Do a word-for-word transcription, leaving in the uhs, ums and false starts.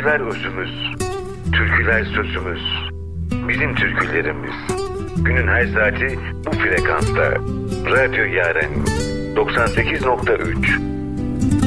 Acılar özümüz, türküler sözümüz, bizim türkülerimiz. Günün her saati bu frekansta. Radyo Yaren doksan sekiz nokta üç.